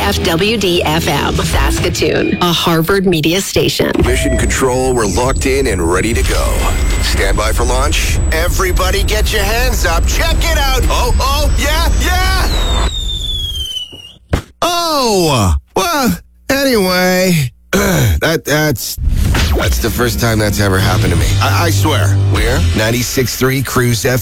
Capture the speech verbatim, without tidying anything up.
F W D F M, Saskatoon, a Harvard media station. Mission Control, we're locked in and ready to go. Stand by for launch. Everybody get your hands up. Check it out. Oh, oh, yeah, yeah. Oh, well, anyway, that that's that's the first time that's ever happened to me. I, I swear. We're ninety-six point three Cruise F M.